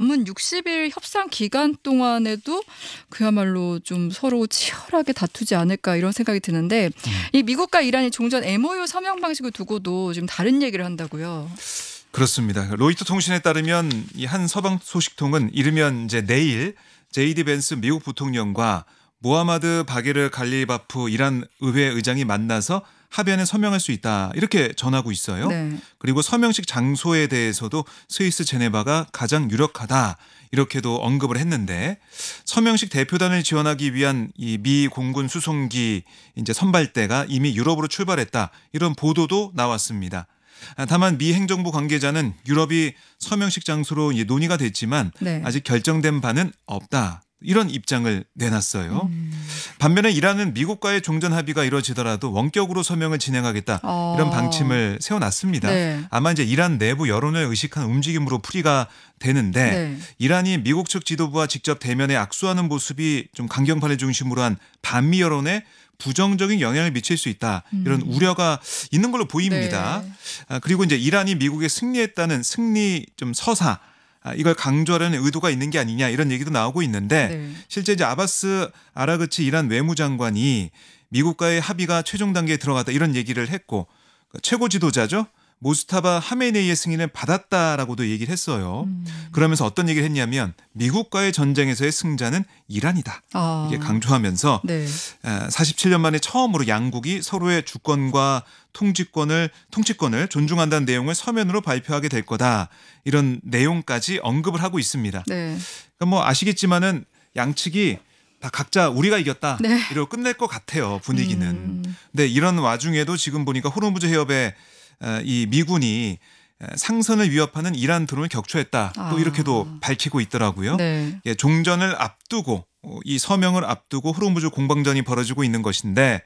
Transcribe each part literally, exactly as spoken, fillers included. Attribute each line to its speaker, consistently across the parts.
Speaker 1: 남은 육십 일 협상 기간 동안에도 그야말로 좀 서로 치열하게 다투지 않을까 이런 생각이 드는데 음. 이 미국과 이란이 종전 엠오유 서명 방식을 두고도 지금 다른 얘기를 한다고요.
Speaker 2: 그렇습니다. 로이터 통신에 따르면 이 한 서방 소식통은 이르면 이제 내일 제이디 벤스 미국 부통령과 모하마드 바게르 갈리바프 이란 의회 의장이 만나서 합의안에 서명할 수 있다 이렇게 전하고 있어요. 네. 그리고 서명식 장소에 대해서도 스위스 제네바가 가장 유력하다 이렇게도 언급을 했는데 서명식 대표단을 지원하기 위한 이 미 공군 수송기 이제 선발대가 이미 유럽으로 출발했다 이런 보도도 나왔습니다. 다만 미 행정부 관계자는 유럽이 서명식 장소로 논의가 됐지만 네. 아직 결정된 바는 없다. 이런 입장을 내놨어요. 음. 반면에 이란은 미국과의 종전 합의가 이루어지더라도 원격으로 서명을 진행하겠다 어. 이런 방침을 세워놨습니다. 네. 아마 이제 이란 내부 여론을 의식한 움직임으로 풀이가 되는데 네. 이란이 미국 측 지도부와 직접 대면에 악수하는 모습이 좀 강경파를 중심으로 한 반미 여론에 부정적인 영향을 미칠 수 있다 이런 음. 우려가 있는 걸로 보입니다. 네. 아, 그리고 이제 이란이 미국에 승리했다는 승리 좀 서사. 이걸 강조하려는 의도가 있는 게 아니냐 이런 얘기도 나오고 있는데 네. 실제 이제 아바스 아라그치 이란 외무장관이 미국과의 합의가 최종 단계에 들어갔다 이런 얘기를 했고 최고 지도자죠. 모스타바 하메네이의 승인을 받았다라고도 얘기를 했어요. 음. 그러면서 어떤 얘기를 했냐면 미국과의 전쟁에서의 승자는 이란이다. 아. 이게 강조하면서 네. 사십칠 년 만에 처음으로 양국이 서로의 주권과 통치권을 통치권을 존중한다는 내용을 서면으로 발표하게 될 거다. 이런 내용까지 언급을 하고 있습니다. 네. 그러니까 뭐 아시겠지만은 양측이 다 각자 우리가 이겼다. 네. 이러고 끝낼 것 같아요. 분위기는. 음. 근데 이런 와중에도 지금 보니까 호르무즈 해협에 이 미군이 상선을 위협하는 이란 드론을 격추했다. 아. 또 이렇게도 밝히고 있더라고요. 네. 종전을 앞두고 이 서명을 앞두고 호르무즈 공방전이 벌어지고 있는 것인데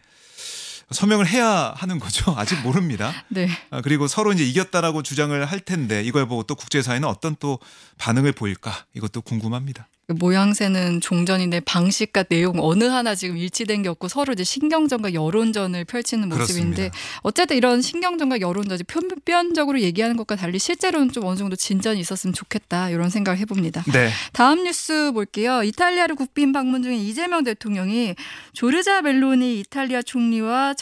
Speaker 2: 서명을 해야 하는 거죠. 아직 모릅니다. 네. 그리고 서로 이제 이겼다라고 주장을 할 텐데 이걸 보고 또 국제사회는 어떤 또 반응을 보일까 이것도 궁금합니다.
Speaker 1: 모양새는 종전인데 방식과 내용 어느 하나 지금 일치된 게 없고 서로 이제 신경전과 여론전을 펼치는 모습인데 그렇습니다. 어쨌든 이런 신경전과 여론전이 표면적으로 얘기하는 것과 달리 실제로는 좀 어느 정도 진전이 있었으면 좋겠다 이런 생각을 해봅니다. 네. 다음 뉴스 볼게요. 이탈리아를 국빈 방문 중인 이재명 대통령이 조르자 멜로니 이탈리아 총리와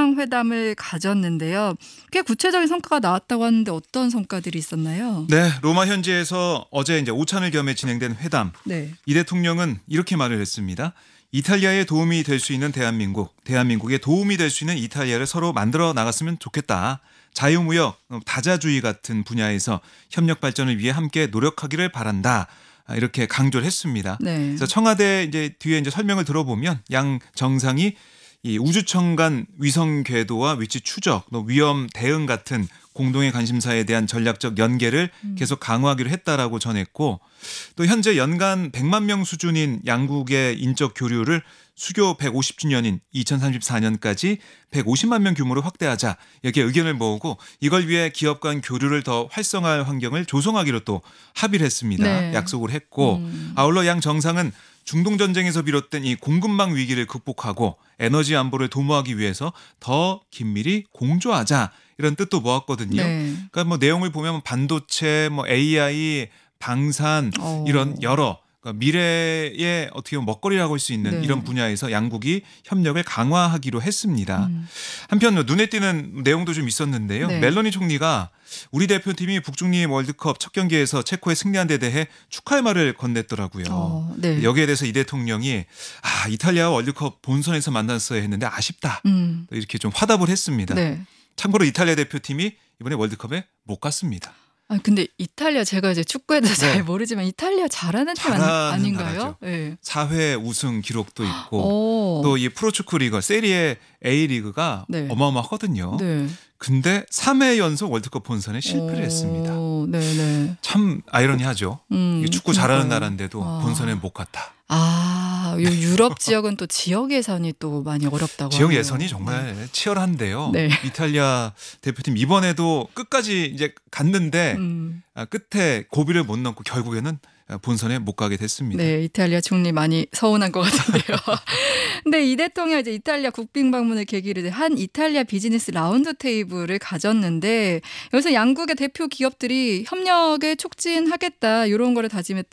Speaker 1: 정상회담을 가졌는데요. 꽤 구체적인 성과가 나왔다고 하는데 어떤 성과들이 있었나요?
Speaker 2: 네, 로마 현지에서 어제 이제 오찬을 겸해 진행된 회담. 네. 이 대통령은 이렇게 말을 했습니다. 이탈리아에 도움이 될 수 있는 대한민국, 대한민국에 도움이 될 수 있는 이탈리아를 서로 만들어 나갔으면 좋겠다. 자유무역, 다자주의 같은 분야에서 협력 발전을 위해 함께 노력하기를 바란다. 이렇게 강조를 했습니다. 네. 그래서 청와대 이제 뒤에 이제 설명을 들어보면 양 정상이 이 우주청 간 위성 궤도와 위치 추적, 또 위험 대응 같은 공동의 관심사에 대한 전략적 연계를 음. 계속 강화하기로 했다라고 전했고 또 현재 연간 백만 명 수준인 양국의 인적 교류를 수교 백오십 주년인 이천삼십사 년까지 백오십만 명 규모로 확대하자 이렇게 의견을 모으고 이걸 위해 기업 간 교류를 더 활성화할 환경을 조성하기로 또 합의를 했습니다. 네. 약속을 했고 음. 아울러 양 정상은 중동 전쟁에서 비롯된 이 공급망 위기를 극복하고 에너지 안보를 도모하기 위해서 더 긴밀히 공조하자 이런 뜻도 모았거든요. 네. 그러니까 뭐 내용을 보면 반도체, 뭐 에이아이, 방산 오. 이런 여러 그러니까 미래의 어떻게 보면 먹거리라고 할 수 있는 네. 이런 분야에서 양국이 협력을 강화하기로 했습니다. 음. 한편 눈에 띄는 내용도 좀 있었는데요. 네. 멜로니 총리가 우리 대표팀이 북중미 월드컵 첫 경기에서 체코에 승리한 데 대해 축하의 말을 건넸더라고요. 어, 네. 여기에 대해서 이 대통령이 아 이탈리아와 월드컵 본선에서 만났어야 했는데 아쉽다. 음. 이렇게 좀 화답을 했습니다. 네. 참고로 이탈리아 대표팀이 이번에 월드컵에 못 갔습니다.
Speaker 1: 아 근데 이탈리아 제가 이제 축구에 대해서 네. 잘 모르지만 이탈리아 잘하는 팀 아닌가요? 네.
Speaker 2: 사 회 우승 기록도 있고 또 이 프로축구 리그 세리에 A 리그가 네. 어마어마하거든요. 네. 근데 삼 회 연속 월드컵 본선에 실패를 오. 했습니다. 네네. 참 아이러니하죠. 음, 축구 잘하는 나라인데도 아. 본선에 못 갔다.
Speaker 1: 아, 유럽 지역은 또 지역 예선이 또 많이 어렵다고
Speaker 2: 지역
Speaker 1: 하네요.
Speaker 2: 예선이 정말 네. 치열한데요. 네. 이탈리아 대표팀 이번에도 끝까지 이제 갔는데 음. 끝에 고비를 못 넘고 결국에는 본선에 못 가게 됐습니다.
Speaker 1: 네, 이탈리아 총리 많이 서운한 것 같은데요. 근데 이 대통령 이제 이탈리아 국빈 방문을 계기로 한 이탈리아 비즈니스 라운드 테이블을 가졌는데 여기서 양국의 대표 기업들이 협력을 촉진하겠다 이런 거를 다짐했다.